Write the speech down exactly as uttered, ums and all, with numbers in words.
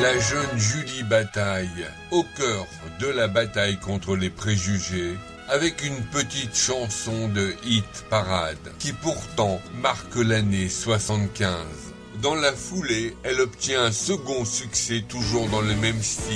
La jeune Julie Bataille, au cœur de la bataille contre les préjugés, avec une petite chanson de hit parade, qui pourtant marque l'année soixante-quinze. Dans la foulée, elle obtient un second succès toujours dans le même style.